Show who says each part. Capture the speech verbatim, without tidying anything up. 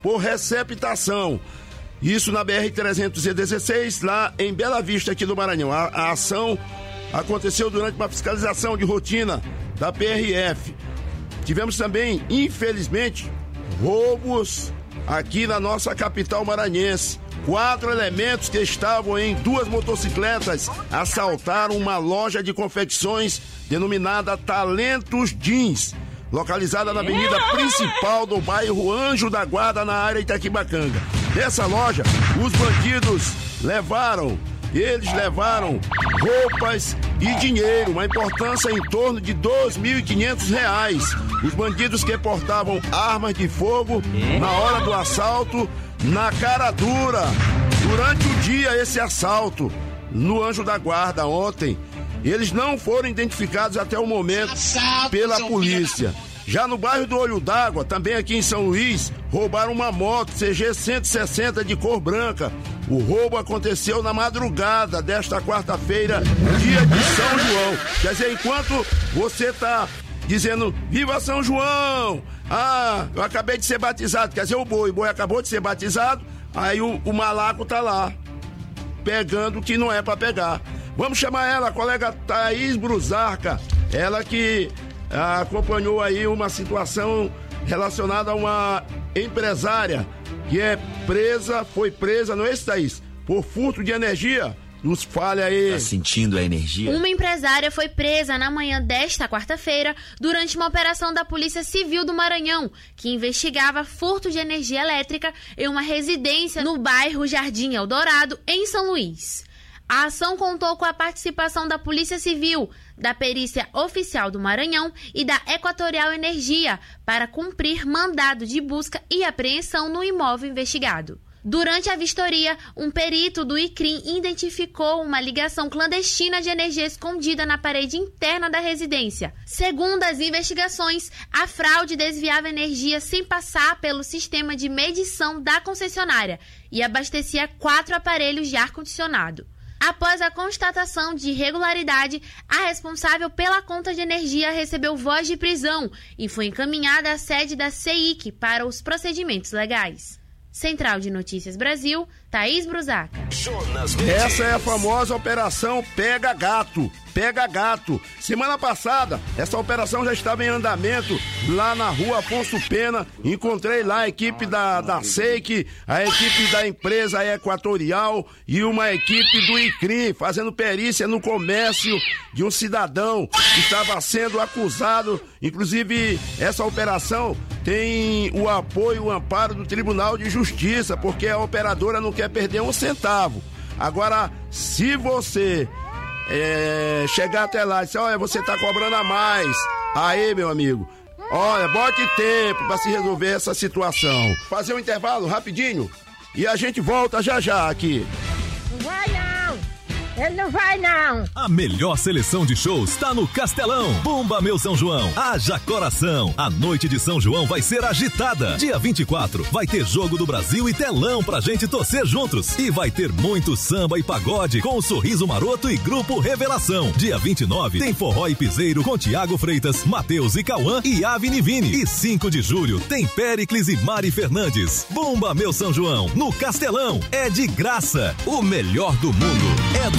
Speaker 1: por receptação. Isso na B R trezentos e dezesseis, lá em Bela Vista, aqui do Maranhão. A, a ação aconteceu durante uma fiscalização de rotina da P R F. Tivemos também, infelizmente, roubos aqui na nossa capital maranhense. Quatro elementos que estavam em duas motocicletas assaltaram uma loja de confecções denominada Talentos Jeans, localizada na avenida principal do bairro Anjo da Guarda, na área Itaquibacanga. Dessa loja, os bandidos levaram, eles levaram roupas e dinheiro, uma importância em torno de dois mil e quinhentos reais. Os bandidos que portavam armas de fogo na hora do assalto, na cara dura, durante o dia esse assalto no Anjo da Guarda ontem, eles não foram identificados até o momento pela polícia. Já no bairro do Olho d'Água, também aqui em São Luís, roubaram uma moto C G cento e sessenta de cor branca. O roubo aconteceu na madrugada desta quarta-feira, dia de São João. Quer dizer, enquanto você tá dizendo, viva São João! Ah, eu acabei de ser batizado. Quer dizer, o boi, o boi acabou de ser batizado, aí o, o malaco tá lá, pegando o que não é pra pegar. Vamos chamar ela, a colega Thaís Brusarca, ela que ah, acompanhou aí uma situação relacionada a uma empresária que é presa, foi presa, não é isso, Thaís? Por furto de energia. Nos fale aí.
Speaker 2: Tá sentindo a energia?
Speaker 3: Uma empresária foi presa na manhã desta quarta-feira durante uma operação da Polícia Civil do Maranhão, que investigava furto de energia elétrica em uma residência no bairro Jardim Eldorado, em São Luís. A ação contou com a participação da Polícia Civil, da Perícia Oficial do Maranhão e da Equatorial Energia para cumprir mandado de busca e apreensão no imóvel investigado. Durante a vistoria, um perito do ICRIM identificou uma ligação clandestina de energia escondida na parede interna da residência. Segundo as investigações, a fraude desviava energia sem passar pelo sistema de medição da concessionária e abastecia quatro aparelhos de ar-condicionado. Após a constatação de irregularidade, a responsável pela conta de energia recebeu voz de prisão e foi encaminhada à sede da C I C para os procedimentos legais. Central de Notícias Brasil, Thaís Brusaca.
Speaker 1: Essa é a famosa Operação Pega Gato. Pega Gato. Semana passada, essa operação já estava em andamento lá na rua Afonso Pena. Encontrei lá a equipe da, da S E I C, a equipe da empresa Equatorial e uma equipe do ICRIM fazendo perícia no comércio de um cidadão que estava sendo acusado. Inclusive, essa operação tem o apoio, o amparo do Tribunal de Justiça, porque a operadora não quer perder um centavo. Agora, se você é, chegar até lá e dizer, olha, você tá cobrando a mais, aí, meu amigo, olha, bote tempo para se resolver essa situação. Fazer um intervalo rapidinho e a gente volta já já aqui.
Speaker 4: Não vai não! Ele não vai não!
Speaker 5: A melhor seleção de shows tá no Castelão. Bumba meu São João, haja coração. A noite de São João vai ser agitada. Dia vinte e quatro vai ter Jogo do Brasil e telão pra gente torcer juntos. E vai ter muito samba e pagode com o Sorriso Maroto e Grupo Revelação. Dia vinte e nove tem Forró e Piseiro com Tiago Freitas, Matheus e Cauã e Avni Vini. E cinco de julho tem Péricles e Mari Fernandes. Bumba meu São João, no Castelão. É de graça. O melhor do mundo é do